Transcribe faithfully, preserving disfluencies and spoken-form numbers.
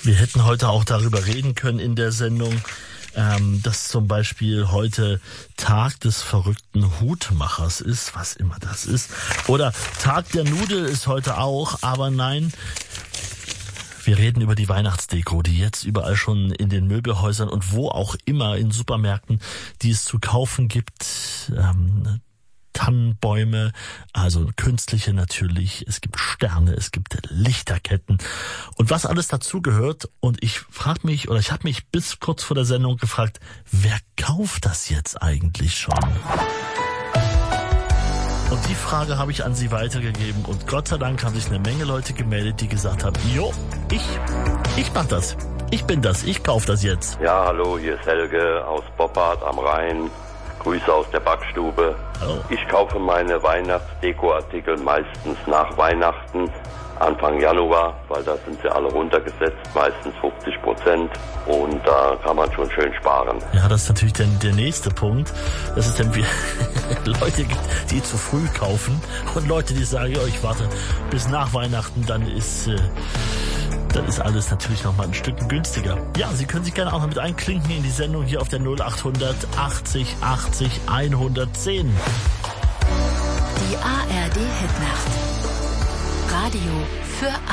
Wir hätten heute auch darüber reden können in der Sendung, ähm, dass zum Beispiel heute Tag des verrückten Hutmachers ist, was immer das ist. Oder Tag der Nudel ist heute auch, aber nein, wir reden über die Weihnachtsdeko, die jetzt überall schon in den Möbelhäusern und wo auch immer in Supermärkten, die es zu kaufen gibt, ähm, Tannenbäume, also künstliche natürlich, es gibt Sterne, es gibt Lichterketten und was alles dazugehört. Und ich frage mich, oder ich habe mich bis kurz vor der Sendung gefragt, wer kauft das jetzt eigentlich schon? Und die Frage habe ich an Sie weitergegeben und Gott sei Dank haben sich eine Menge Leute gemeldet, die gesagt haben, jo, ich, ich mach das, ich bin das, ich kaufe das jetzt. Ja, hallo, hier ist Helge aus Boppard am Rhein. Grüße aus der Backstube. Hallo. Ich kaufe meine Weihnachtsdekoartikel meistens nach Weihnachten, Anfang Januar, weil da sind sie alle runtergesetzt, meistens fünfzig Prozent und da kann man schon schön sparen. Ja, das ist natürlich der, der nächste Punkt, dass es dann wie Leute gibt, die zu früh kaufen und Leute, die sagen, ja, ich warte bis nach Weihnachten, dann ist... Äh, dann ist alles natürlich nochmal ein Stück günstiger. Ja, Sie können sich gerne auch noch mit einklinken in die Sendung hier auf der null acht hundert achtzig achtzig hundertzehn. Die A R D Hitnacht. Radio für